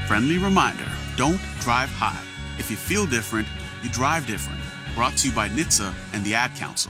Friendly reminder, don't drive high. If you feel different, you drive different. Brought to you by NHTSA and the Ad Council.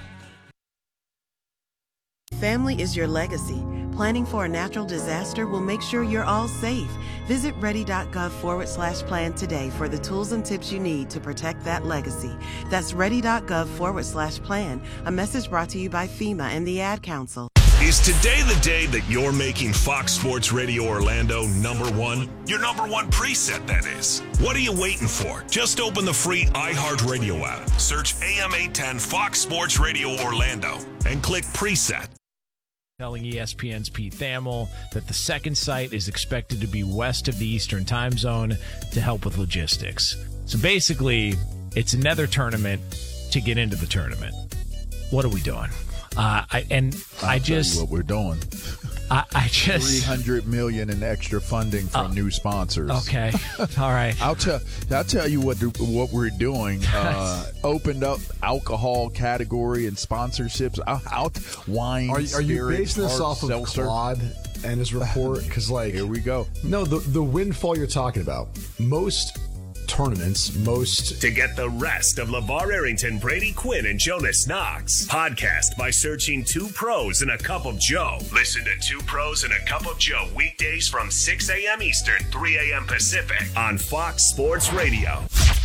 Family is your legacy. Planning for a natural disaster will make sure you're all safe. Visit ready.gov/plan today for the tools and tips you need to protect that legacy. That's ready.gov/plan. A message brought to you by FEMA and the Ad Council. Is today the day that you're making Fox Sports Radio Orlando number one? Your number one preset, that is. What are you waiting for? Just open the free iHeartRadio app. Search AM 810 Fox Sports Radio Orlando and click preset. Telling ESPN's Pete Thamel that the second site is expected to be west of the Eastern time zone to help with logistics. So basically, it's another tournament to get into the tournament. What are we doing? What we're doing. I just $300 million in extra funding from new sponsors. Okay, all right. I'll tell you what we're doing. Opened up alcohol category and sponsorships. Wine. Are you spirits, basing this hard off of seltzer. Claude and his report? Because Here we go. No, the windfall you're talking about. Most tournaments, To get the rest of LeVar Arrington, Brady Quinn, and Jonas Knox. Podcast by searching Two Pros and a Cup of Joe. Listen to Two Pros and a Cup of Joe weekdays from 6 a.m. Eastern, 3 a.m. Pacific on Fox Sports Radio.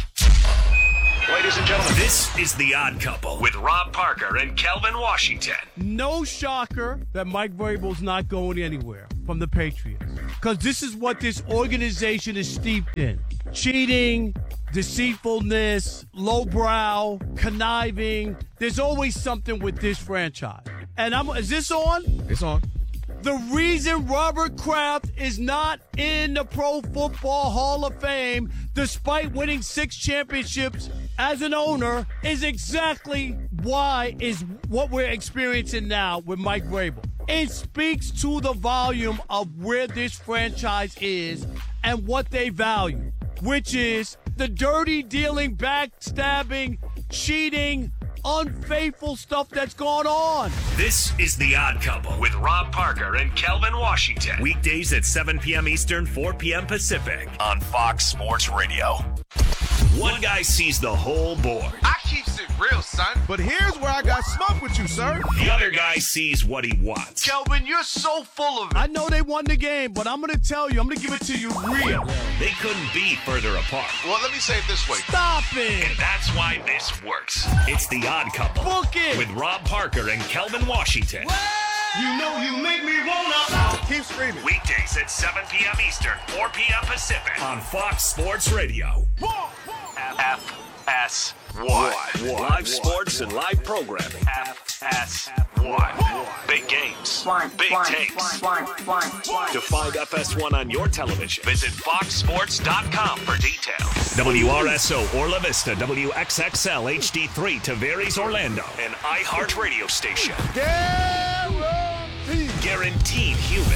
Ladies and gentlemen, this is The Odd Couple with Rob Parker and Kelvin Washington. No shocker that Mike Vrabel's not going anywhere from the Patriots. Because this is what this organization is steeped in. Cheating, deceitfulness, lowbrow, conniving. There's always something with this franchise. And is this on? it's on. The reason Robert Kraft is not in the Pro Football Hall of Fame, despite winning 6 championships as an owner, is exactly why is what we're experiencing now with Mike Vrabel. It speaks to the volume of where this franchise is and what they value, which is the dirty dealing, backstabbing, cheating, unfaithful stuff that's going on. This is The Odd Couple with Rob Parker and Kelvin Washington. Weekdays at 7 p.m. Eastern, 4 p.m. Pacific on Fox Sports Radio. One guy sees the whole board. I keeps it real, son. But here's where I got smoke with you, sir. The other guy sees what he wants. Kelvin, you're so full of it. I know they won the game, but I'm going to tell you, I'm going to give it to you real. They couldn't be further apart. Well, let me say it this way. Stop it. And that's why this works. It's The Odd Couple. Book it. With Rob Parker and Kelvin Washington. You know you make me wanna. Keep screaming. Weekdays at 7 p.m. Eastern, 4 p.m. Pacific on Fox Sports Radio. FS1. Live sports and live programming. FS1. Big games. Big takes. To find FS1 on your television, visit foxsports.com for details. WRSO Orla Vista, WXXL HD3 Tavares Orlando, an iHeart radio station. Guaranteed human.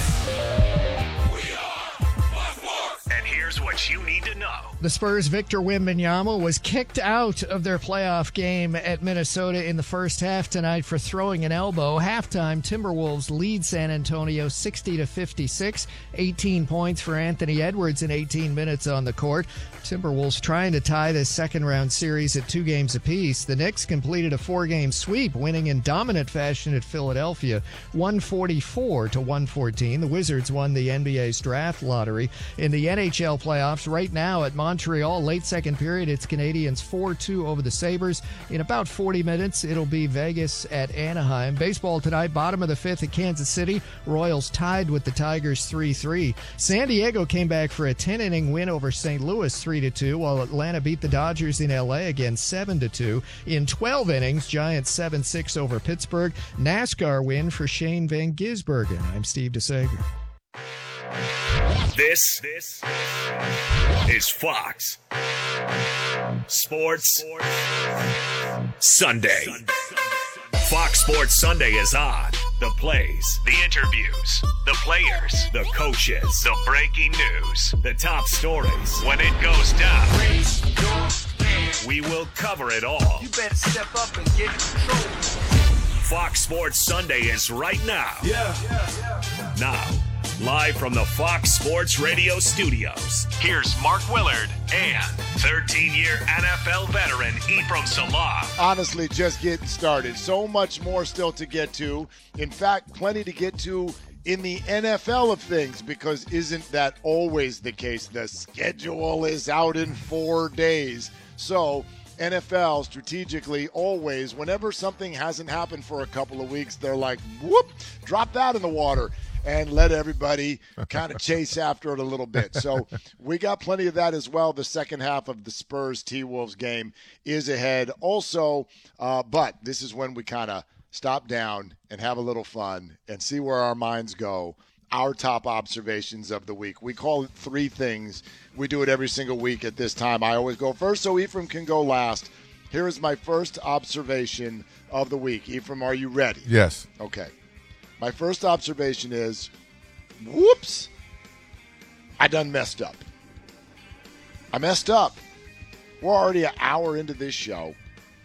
And here's what you need to know. The Spurs' Victor Wembanyama was kicked out of their playoff game at Minnesota in the first half tonight for throwing an elbow. Halftime, Timberwolves lead San Antonio 60-56. 18 points for Anthony Edwards in 18 minutes on the court. Timberwolves trying to tie this second-round series at 2 games apiece. The Knicks completed a 4-game sweep, winning in dominant fashion at Philadelphia, 144-114. The Wizards won the NBA's draft lottery. In the NHL playoffs right now at Montreal, late second period, it's Canadiens 4-2 over the Sabres. In about 40 minutes, it'll be Vegas at Anaheim. Baseball tonight, bottom of the 5th at Kansas City. Royals tied with the Tigers 3-3. San Diego came back for a 10-inning win over St. Louis 3-2, while Atlanta beat the Dodgers in L.A. again 7-2. In 12 innings, Giants 7-6 over Pittsburgh. NASCAR win for Shane Van Gisbergen. I'm Steve DeSager. This is Fox Sports Sunday. Fox Sports Sunday is on. The plays, the interviews, the players, the coaches, the breaking news, the top stories. When it goes down, we will cover it all. You better step up and get in control. Fox Sports Sunday is right now. Yeah. Now, Live from the Fox Sports Radio studios, here's Mark Willard and 13-year NFL veteran Ephraim Salah. Honestly, just getting started. So much more still to get to. In fact, plenty to get to in the NFL of things, because isn't that always the case? The schedule is out in 4 days. So NFL strategically always, whenever something hasn't happened for a couple of weeks, they're like, whoop, drop that in the water and let everybody kind of chase after it a little bit. So we got plenty of that as well. The second half of the Spurs T-Wolves game is ahead also, but this is when we kind of stop down and have a little fun and see where our minds go. Our top observations of the week. We call it 3 things. We do it every single week at this time. I always go first, so Ephraim can go last. Here is my first observation of the week. Ephraim, are you ready? Yes. Okay. My first observation is, whoops, I done messed up. I messed up. We're already an hour into this show,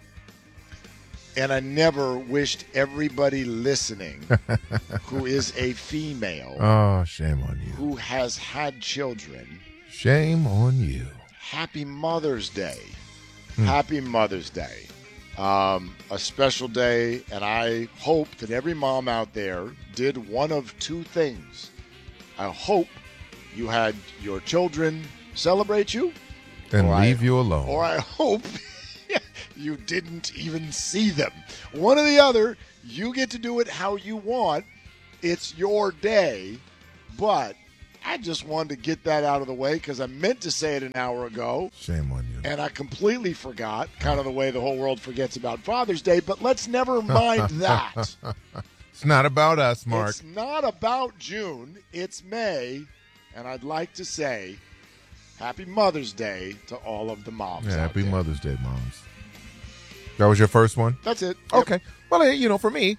and I never wished everybody listening who is a female. Oh, shame on you. Who has had children. Shame on you. Happy Mother's Day. Happy Mother's Day. A special day, and I hope that every mom out there did one of 2 things. I hope you had your children celebrate you. And leave you alone. Or I hope you didn't even see them. One or the other, you get to do it how you want. It's your day, but I just wanted to get that out of the way because I meant to say it an hour ago. Shame on you. And I completely forgot, kind of the way the whole world forgets about Father's Day, but let's never mind that. It's not about us, Mark. It's not about June. It's May, and I'd like to say Happy Mother's Day to all of the moms. Yeah, out happy there. Mother's Day, moms. That was your first one? That's it. Yep. Okay. Well, for me,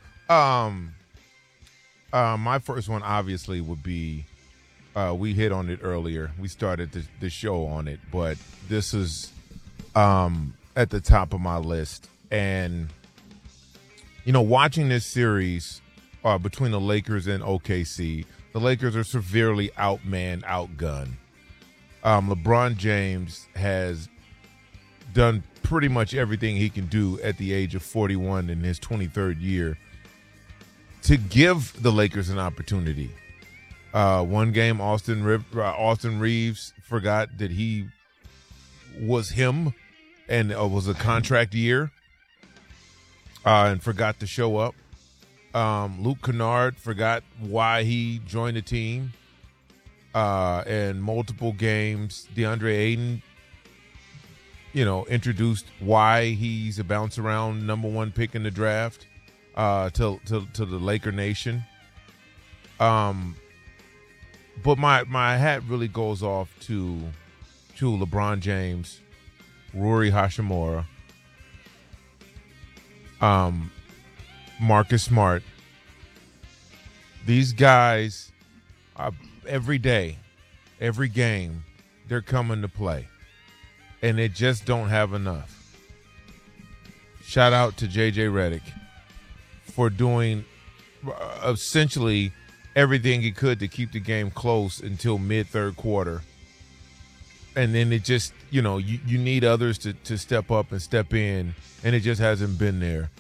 my first one obviously would be, we hit on it earlier. We started the show on it, but this is at the top of my list. And, watching this series between the Lakers and OKC, the Lakers are severely outmanned, outgunned. LeBron James has done pretty much everything he can do at the age of 41 in his 23rd year to give the Lakers an opportunity. One game, Austin Reeves forgot that he was him and it was a contract year and forgot to show up. Luke Kennard forgot why he joined the team. In multiple games, DeAndre Ayton, introduced why he's a bounce around number 1 pick in the draft to the Laker Nation. But my hat really goes off to LeBron James, Rory Hachimura, Marcus Smart. These guys are every day, every game, they're coming to play. And they just don't have enough. Shout out to J.J. Redick for doing essentially everything he could to keep the game close until mid-third quarter. And then it just, you need others to step up and step in, and it just hasn't been there.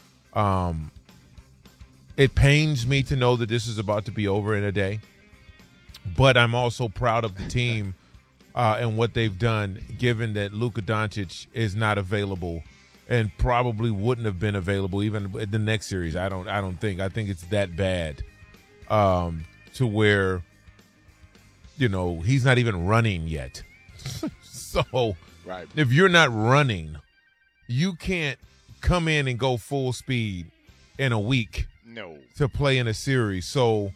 It pains me to know that this is about to be over in a day, but I'm also proud of the team and what they've done, given that Luka Doncic is not available and probably wouldn't have been available even in the next series. I think it's that bad to where, he's not even running yet. So right. If you're not running, you can't come in and go full speed in a week to play in a series. So,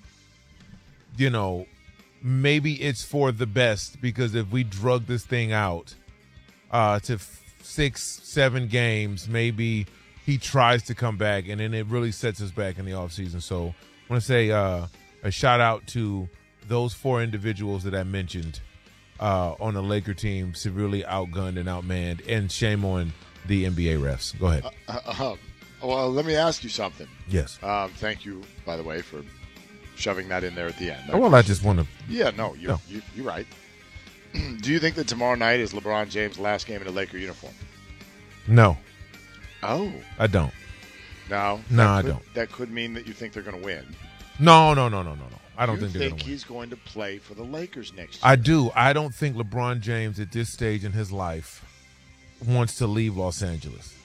maybe it's for the best, because if we drug this thing out to 6-7 games, maybe he tries to come back, and then it really sets us back in the offseason. So I want to say a shout out to those 4 individuals that I mentioned on the Laker team, severely outgunned and outmanned, and shame on the NBA refs. Go ahead. Well, let me ask you something. Yes. Thank you, by the way, for shoving that in there at the end. Well, I just want to. Yeah, no, you're right. Do you think that tomorrow night is LeBron James' last game in a Laker uniform? No. Oh. I don't. No, I don't. That could mean that you think they're going to win. No. I don't think they're going to win. He's going to play for the Lakers next year? I do. I don't think LeBron James at this stage in his life wants to leave Los Angeles.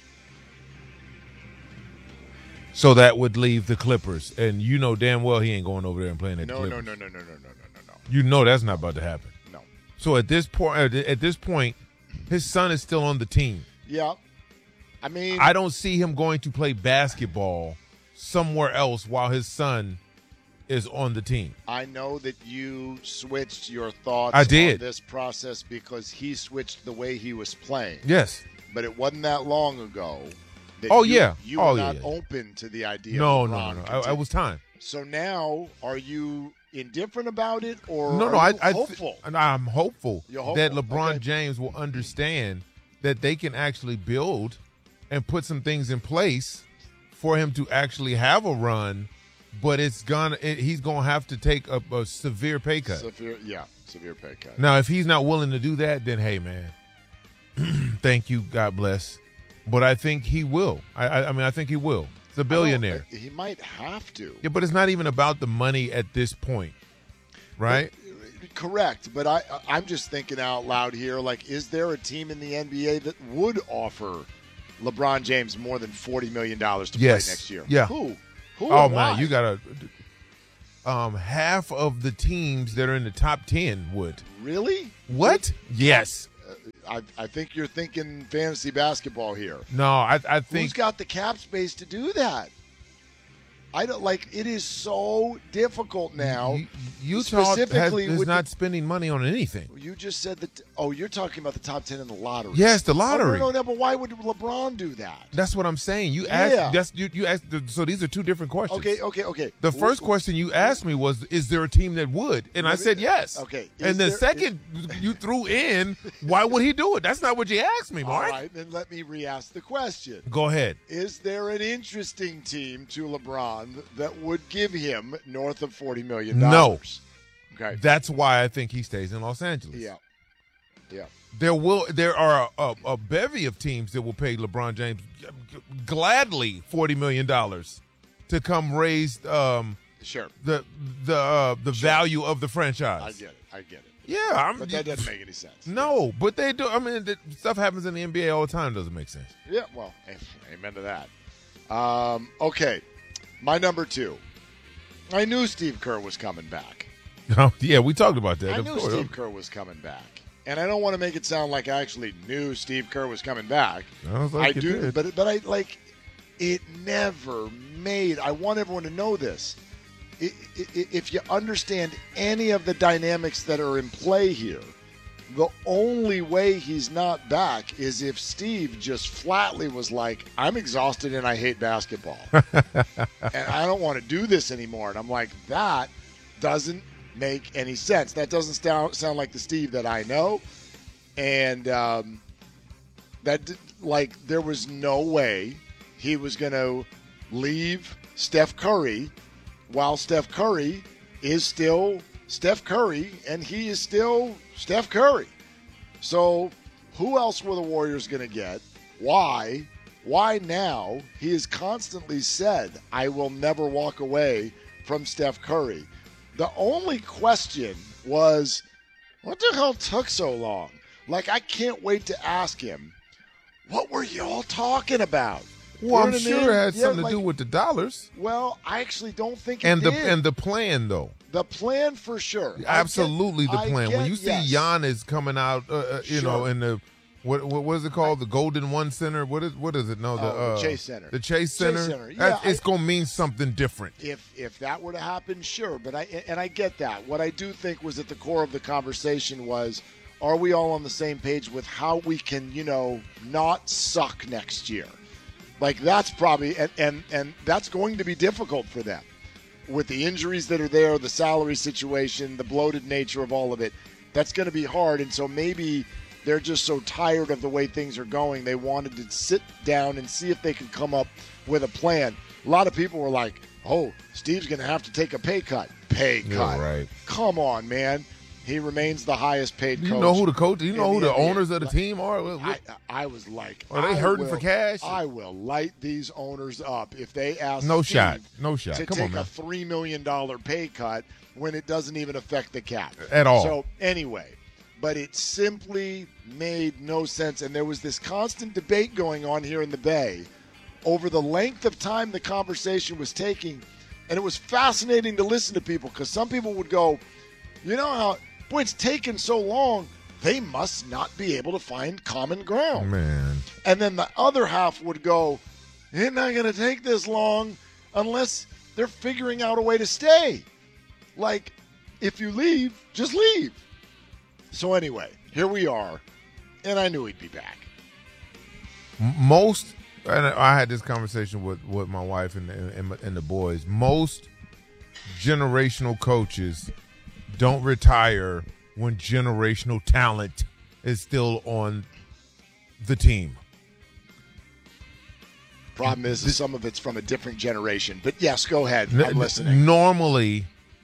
So that would leave the Clippers, and you know damn well he ain't going over there and playing at the Clippers. No. You know that's not about to happen. No. So at this point, his son is still on the team. Yeah. I mean, I don't see him going to play basketball somewhere else while his son is on the team. I know that you switched your thoughts on this process because he switched the way he was playing. Yes. But it wasn't that long ago that you were not open to the idea of LeBron. No. It was time. So now, are you indifferent about it, or no? Are you hopeful? I'm hopeful that LeBron Okay. James will understand that they can actually build and put some things in place for him to actually have a run, but he's gonna have to take a severe pay cut. Severe pay cut. Now, if he's not willing to do that, then hey, man, thank you, God bless. But I think he will. I think he will. He's a billionaire. He might have to. Yeah, but it's not even about the money at this point, right? Correct, but I'm just thinking out loud here. Like, is there a team in the NBA that would offer LeBron James more than $40 million to play next year? Yeah. Who? Oh man, you gotta. Half of the teams that are in the top 10 would. Really? What? Yes. I think you're thinking fantasy basketball here. No, I think who's got the cap space to do that? I don't it is so difficult now. Utah is not spending money on anything. You just said that. Oh, you're talking about the top 10 in the lottery. Yes, the lottery. No, but why would LeBron do that? That's what I'm saying. You asked. You asked. So these are two different questions. Okay. The first question you asked me was, "Is there a team that would?" And I said yes. Okay. And the second you threw in, "Why would he do it?" That's not what you asked me, Mark. All right, then let me re-ask the question. Go ahead. Is there an interesting team to LeBron that would give him north of $40 million? No. Okay. That's why I think he stays in Los Angeles. Yeah. There are a bevy of teams that will pay LeBron James gladly $40 million to come raise the value of the franchise. I get it. Yeah, but that doesn't make any sense. No, but they do. I mean, stuff happens in the NBA all the time. Doesn't make sense. Yeah, well, amen to that. Okay, my number 2. I knew Steve Kerr was coming back. Oh, yeah, we talked about that. I knew Steve Kerr was coming back, and I don't want to make it sound like I actually knew Steve Kerr was coming back. I do, but it never made. I want everyone to know this. If you understand any of the dynamics that are in play here, the only way he's not back is if Steve just flatly was like, I'm exhausted and I hate basketball. And I don't want to do this anymore. And I'm like, that doesn't make any sense. That doesn't sound like the Steve that I know. And there was no way he was going to leave Steph Curry while Steph Curry is still Steph Curry, and he is still Steph Curry. So who else were the Warriors going to get? Why? Why now? He has constantly said, I will never walk away from Steph Curry. The only question was, what the hell took so long? I can't wait to ask him, what were you all talking about? Well, I'm sure it had something to do with the dollars. Well, I actually don't think it did. And the plan, though. The plan for sure. Absolutely the plan. When you see Giannis coming out, in the what is it called? The Golden One Center. What is it? No, the Chase Center. The Chase Center. Yeah, it's gonna mean something different. If that were to happen, sure. But I get that. What I do think was at the core of the conversation was, are we all on the same page with how we can, not suck next year? That's probably and that's going to be difficult for them with the injuries that are there, the salary situation, the bloated nature of all of it. That's going to be hard, and so maybe they're just so tired of the way things are going. They wanted to sit down and see if they could come up with a plan. A lot of people were like, oh, Steve's going to have to take a pay cut. Pay cut. Yeah, right. Come on, man. He remains the highest paid coach. You know who the coach? You know who the NBA. owners of the team are? I was like, are they hurting for cash? I will light these owners up if they ask No Steve shot. to Come take on, man. a $3 million pay cut when it doesn't even affect the cap At all. So anyway, but it simply made no sense, and there was this constant debate going on here in the Bay over the length of time the conversation was taking, and it was fascinating to listen to people because some people would go, you know how. Boy, it's taken so long, they must not be able to find common ground. Man. And then the other half would go, it's not going to take this long unless they're figuring out a way to stay. Like, if you leave, just leave. So anyway, here we are, and I knew he'd be back. Most, and I had this conversation with my wife and the boys, most generational coaches don't retire when generational talent is still on the team. Problem is some of it's from a different generation. But yes, go ahead. I'm listening. Normally,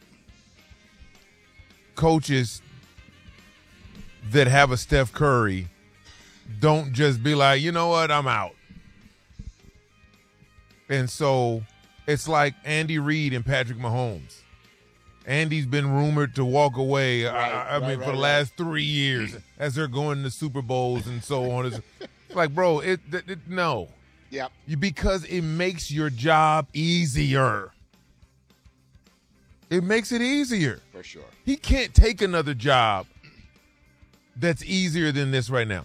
coaches that have a Steph Curry don't just be like, you know what, I'm out. And so it's like Andy Reid and Patrick Mahomes. Andy's been rumored to walk away, for the last 3 years as they're going to Super Bowls and so on. It's like, bro, no. Yep. Because it makes your job easier. It makes it easier. For sure. He can't take another job that's easier than this right now.